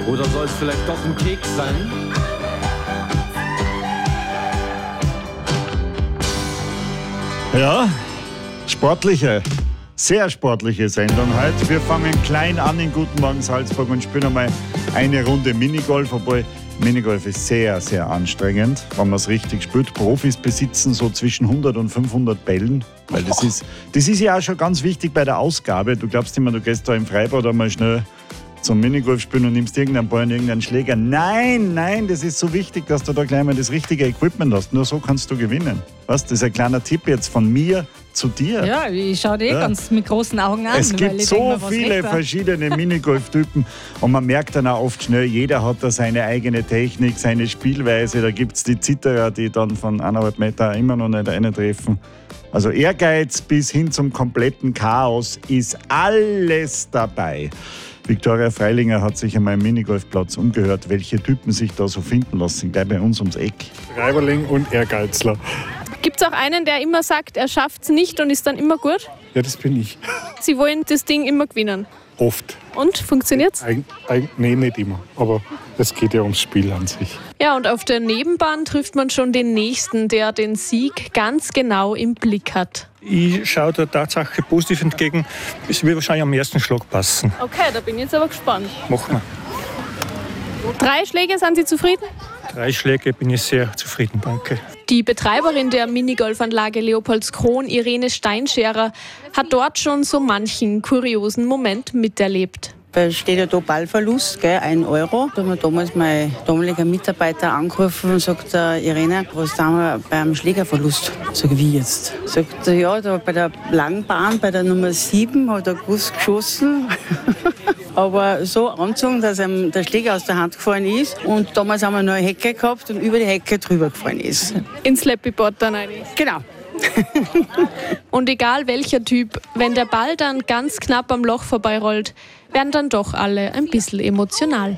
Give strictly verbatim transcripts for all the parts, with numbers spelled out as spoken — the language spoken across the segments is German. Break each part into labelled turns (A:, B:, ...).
A: Oder soll es vielleicht doch ein Keks sein?
B: Ja, sportliche, sehr sportliche Sendung heute. Wir fangen klein an in Guten Morgen Salzburg und spielen einmal eine Runde Minigolf, obwohl Minigolf ist sehr, sehr anstrengend, wenn man es richtig spielt. Profis besitzen so zwischen hundert und fünfhundert Bällen, weil das ist, das ist ja auch schon ganz wichtig bei der Ausgabe. Du glaubst immer, du gehst da im Freibad einmal schnell zum Minigolf spielen und nimmst irgendeinen Ball und irgendeinen Schläger. Nein, nein, das ist so wichtig, dass du da gleich mal das richtige Equipment hast. Nur so kannst du gewinnen. Was? Das ist ein kleiner Tipp jetzt von mir zu dir.
C: Ja, ich schaue dir ja. ganz mit großen Augen an.
B: Es gibt so denke, viele verschiedene Minigolf-Typen und man merkt dann auch oft schnell, jeder hat da seine eigene Technik, seine Spielweise. Da gibt es die Zitterer, die dann von eineinhalb Meter immer noch nicht eintreffen. Also Ehrgeiz bis hin zum kompletten Chaos ist alles dabei. Viktoria Freilinger hat sich einmal im Minigolfplatz umgehört, welche Typen sich da so finden lassen, gleich bei uns ums Eck.
D: Reiberling und Ehrgeizler.
E: Gibt es auch einen, der immer sagt, er schafft es nicht und ist dann immer gut?
D: Ja, das bin ich.
E: Sie wollen das Ding immer gewinnen?
D: Oft.
E: Und? Funktioniert's?
D: Eig, eig, nee, nicht immer. Aber es geht ja ums Spiel an sich.
E: Ja, und auf der Nebenbahn trifft man schon den Nächsten, der den Sieg ganz genau im Blick hat.
F: Ich schaue der Tatsache positiv entgegen. Es wird wahrscheinlich am ersten Schlag passen.
E: Okay, da bin ich jetzt aber gespannt.
F: Machen wir.
E: Drei Schläge, sind Sie zufrieden?
F: Drei Schläge bin ich sehr zufrieden, danke.
E: Die Betreiberin der Minigolfanlage Leopoldskron, Irene Steinscherer, hat dort schon so manchen kuriosen Moment miterlebt.
G: Da steht ja da Ballverlust, gell, ein Euro. Da hat mir damals mein damaliger Mitarbeiter angerufen und sagt, äh, Irene, was haben wir beim Schlägerverlust? Sag ich, wie jetzt? Sagt er, ja, da bei der Langbahn, bei der Nummer sieben, hat er gewusst geschossen. Aber so angezogen, dass ihm der Schläger aus der Hand gefallen ist. Und damals haben wir noch eine Hecke gehabt und über die Hecke drüber gefallen ist.
E: Ins Slappy-Board dann rein.
G: Genau.
E: Und egal welcher Typ, wenn der Ball dann ganz knapp am Loch vorbeirollt, werden dann doch alle ein bisschen emotional.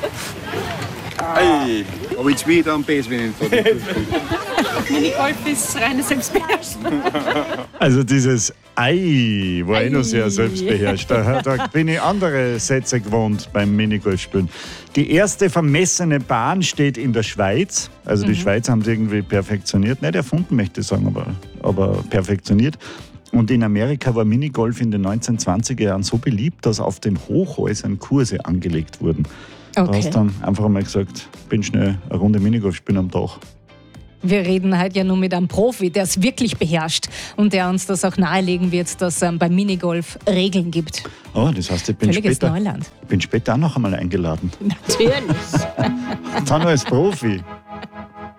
H: Hey, aber jetzt wieder am Besen.
C: Minigolf ist reines Selbstbeherrschen.
B: Also dieses Ei war eh noch sehr selbstbeherrscht. Da, da bin ich andere Sätze gewohnt beim Minigolfspielen. Die erste vermessene Bahn steht in der Schweiz. Also die mhm. Schweiz haben sie irgendwie perfektioniert. Nicht erfunden, möchte ich sagen, aber, aber perfektioniert. Und in Amerika war Minigolf in den neunzehnhundertzwanziger Jahren so beliebt, dass auf den Hochhäusern Kurse angelegt wurden. Okay. Da hast du dann einfach einmal gesagt, bin schnell eine Runde Minigolf spielen am Tag.
C: Wir reden heute ja nur mit einem Profi, der es wirklich beherrscht und der uns das auch nahelegen wird, dass es ähm, beim Minigolf Regeln gibt.
B: Oh, das heißt, ich bin
C: Völliges
B: später,
C: Neuland.
B: bin später auch noch einmal eingeladen.
C: Natürlich.
B: Dann als Profi.